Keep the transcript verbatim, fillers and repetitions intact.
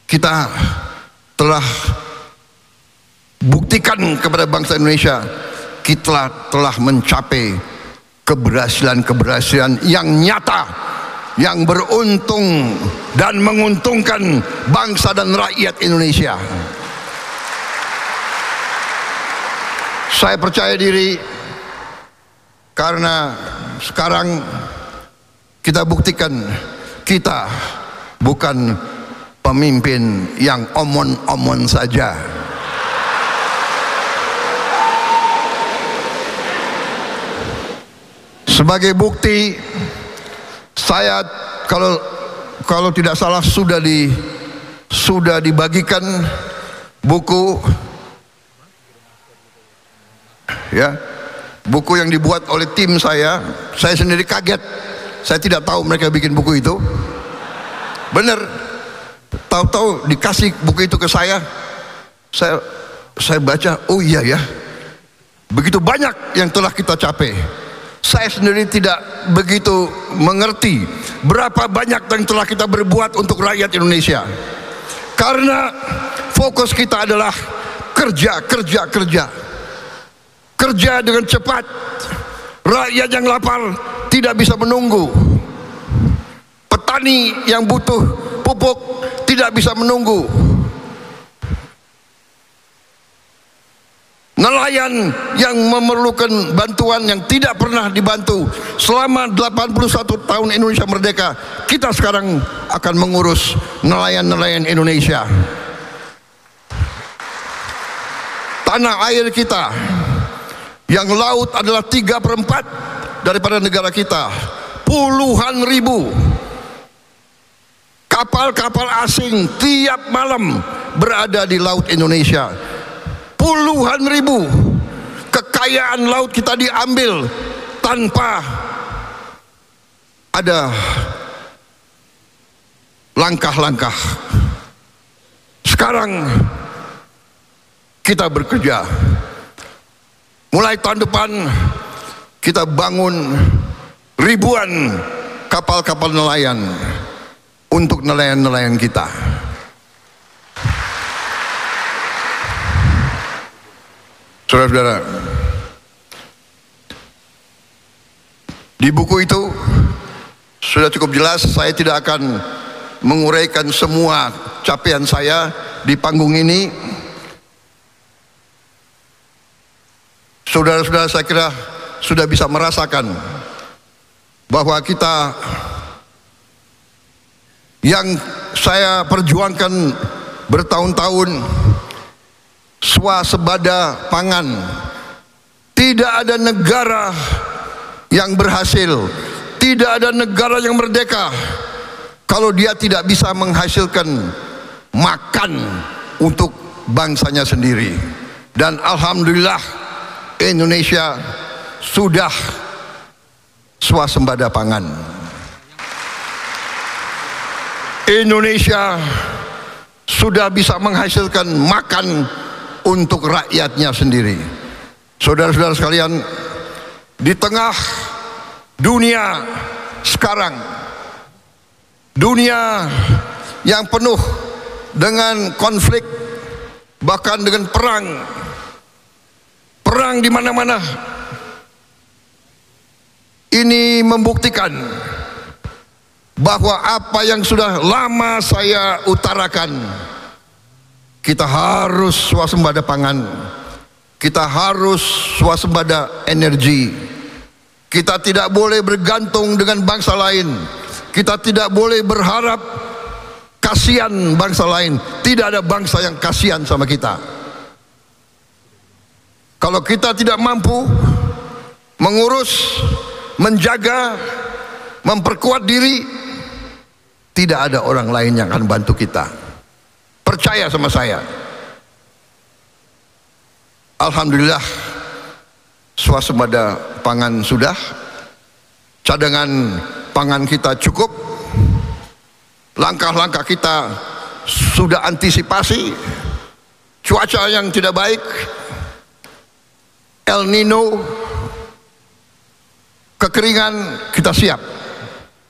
kita telah buktikan kepada bangsa Indonesia, kita telah mencapai keberhasilan-keberhasilan yang nyata, yang beruntung dan menguntungkan bangsa dan rakyat Indonesia. Saya percaya diri karena sekarang kita buktikan kita bukan pemimpin yang omon-omon saja. Sebagai bukti, saya kalau kalau tidak salah sudah di sudah dibagikan buku, ya, buku yang dibuat oleh tim saya. Saya sendiri kaget, saya tidak tahu mereka bikin buku itu. Bener, tahu-tahu dikasih buku itu ke saya. Saya saya baca, oh iya ya, begitu banyak yang telah kita capai. Saya sendiri tidak begitu mengerti berapa banyak yang telah kita berbuat untuk rakyat Indonesia. Karena fokus kita adalah kerja, kerja, kerja. Kerja dengan cepat. Rakyat yang lapar tidak bisa menunggu. Petani yang butuh pupuk tidak bisa menunggu. Nelayan yang memerlukan bantuan yang tidak pernah dibantu selama delapan puluh satu tahun Indonesia merdeka, kita sekarang akan mengurus nelayan-nelayan Indonesia. Tanah air kita yang laut adalah tiga per empat daripada negara kita. Puluhan ribu kapal-kapal asing tiap malam berada di laut Indonesia. Puluhan ribu kekayaan laut kita diambil tanpa ada langkah-langkah. Sekarang kita bekerja. Mulai tahun depan kita bangun ribuan kapal-kapal nelayan untuk nelayan-nelayan kita. Saudara-saudara, di buku itu sudah cukup jelas. Saya tidak akan menguraikan semua capaian saya di panggung ini. Saudara-saudara, saya kira sudah bisa merasakan bahwa kita yang saya perjuangkan bertahun-tahun, swasembada pangan, tidak ada negara yang berhasil, tidak ada negara yang merdeka kalau dia tidak bisa menghasilkan makan untuk bangsanya sendiri. Dan alhamdulillah Indonesia sudah swasembada pangan. Indonesia sudah bisa menghasilkan makan untuk rakyatnya sendiri. Saudara-saudara sekalian, di tengah dunia sekarang, dunia yang penuh dengan konflik, bahkan dengan perang, perang di mana-mana, ini membuktikan bahwa apa yang sudah lama saya utarakan, kita harus swasembada pangan, kita harus swasembada energi, kita tidak boleh bergantung dengan bangsa lain, kita tidak boleh berharap kasihan bangsa lain. Tidak ada bangsa yang kasihan sama kita. Kalau kita tidak mampu mengurus, menjaga, memperkuat diri, tidak ada orang lain yang akan bantu kita. Percaya sama saya. Alhamdulillah, swasembada pangan sudah, cadangan pangan kita cukup, langkah-langkah kita sudah antisipasi cuaca yang tidak baik, El Nino, kekeringan, kita siap.